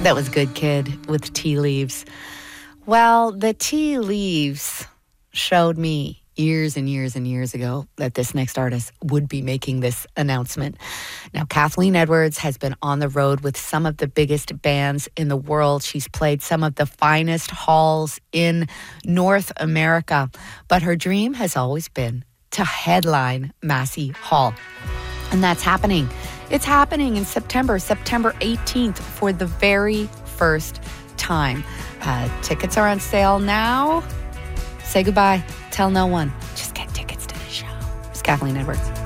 That was Good Kid with Tea Leaves. Well, the tea leaves showed me years and years and years ago that this next artist would be making this announcement. Now, Kathleen Edwards has been on the road with some of the biggest bands in the world. She's played some of the finest halls in North America, but her dream has always been to headline Massey Hall. And that's happening. It's happening in September 18th for the very first time. Tickets are on sale now. Say goodbye. Tell no one. Just get tickets to the show. It's Kathleen Edwards.